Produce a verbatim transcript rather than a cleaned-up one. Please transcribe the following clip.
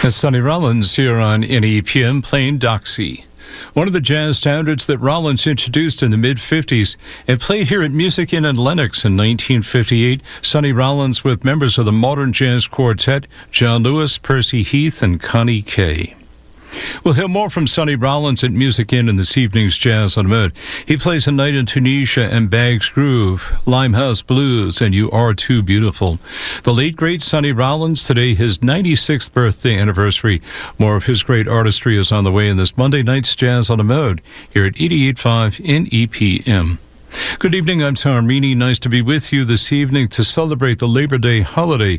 As Sonny Rollins here on N E P M playing Doxy, one of the jazz standards that Rollins introduced in the mid-fifties and played here at Music Inn in Lenox in nineteen fifty-eight. Sonny Rollins with members of the Modern Jazz Quartet, John Lewis, Percy Heath, and Connie Kay. We'll hear more from Sonny Rollins at Music Inn in this evening's Jazz on the Mode. He plays A Night in Tunisia and Bags Groove, Limehouse Blues, and You Are Too Beautiful. The late, great Sonny Rollins, today his ninety-sixth birthday anniversary. More of his great artistry is on the way in this Monday night's Jazz on the Mode here at eighty-eight point five N E P M. Good evening, I'm Tom Meany. Nice to be with you this evening to celebrate the Labor Day holiday